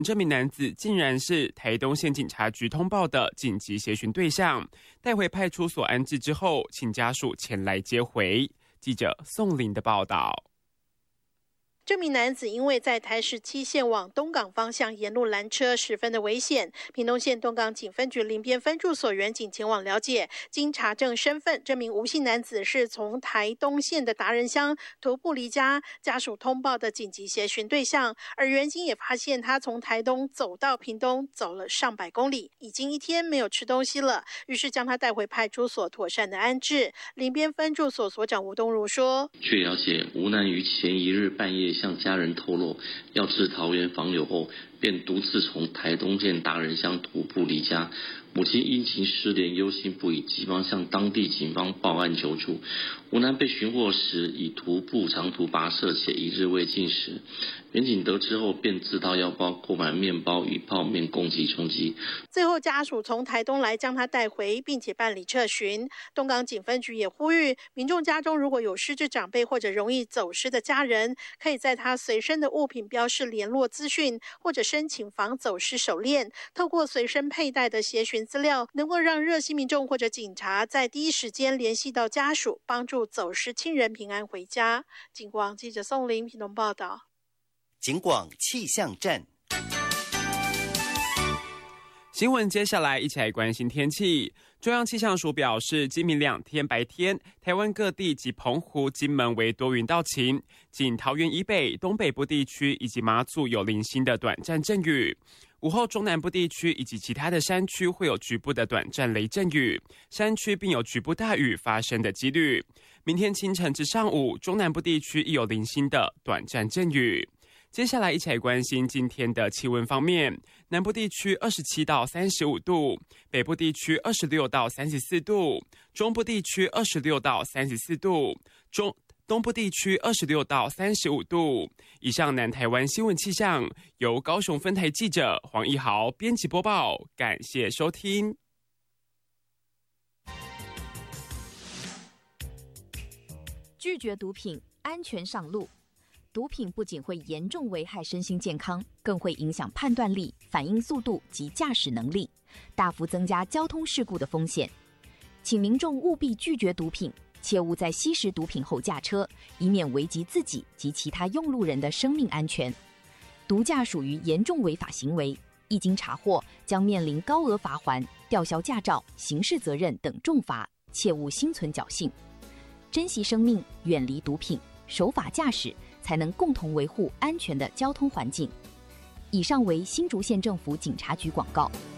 这名男子竟然是台东县警察局通报的紧急协寻对象，带回派出所安置之后，请家属前来接回。记者宋林的报道。 这名男子因为在台17线往东港方向沿路拦车，十分的危险。屏东县东港警分局林边分驻所员警前往了解，经查证身份，这名吴姓男子是从台东县的达人乡徒步离家，家属通报的紧急协寻对象。而员警也发现他从台东走到屏东，走了上百公里，已经1天没有吃东西了，于是将他带回派出所妥善的安置。林边分驻所所长吴东如说： 据了解，吴男于前一日半夜向家人透露要至桃园访友后，便独自从台东县达人乡徒步离家。母亲因情失联，忧心不已，急忙向当地警方报案求助。吴男被寻获时已徒步长途跋涉，且一日未进食。员警得知后，便自掏腰包购买面包与泡面供给充饥。 最后家属从台东来将他带回，并且办理撤询。东港警分局也呼吁民众家中如果有失智长辈或者容易走失的家人，可以在他随身的物品标示联络资讯，或者申请防走失手链。透过随身佩戴的协寻资料，能够让热心民众或者警察在第一时间联系到家属，帮助走失亲人平安回家。警广记者宋林屏东报道。 警广气象站。 新闻接下来一起来关心天气。中央气象署表示，今明2天白天，台湾各地及澎湖、金门为多云到晴，仅桃园以北、东北部地区以及马祖有零星的短暂阵雨。午后中南部地区以及其他的山区会有局部的短暂雷阵雨，山区并有局部大雨发生的几率。明天清晨至上午，中南部地区亦有零星的短暂阵雨。接下来一起来关心今天的气温方面，南部地区27到35度，北部地区26到34度，中部地区26到34度，东部地区26到35度。以上南台湾新闻气象由高雄分台记者黄一豪编辑播报，感谢收听。 拒绝毒品，安全上路。毒品不仅会严重危害身心健康，更会影响判断力、反应速度及驾驶能力，大幅增加交通事故的风险。请民众务必拒绝毒品，切勿在吸食毒品后驾车，以免危及自己及其他用路人的生命安全。毒驾属于严重违法行为，一经查获，将面临高额罚锾、吊销驾照、刑事责任等重罚，切勿心存侥幸。珍惜生命，远离毒品，守法驾驶，才能共同维护安全的交通环境。以上为新竹县政府警察局广告。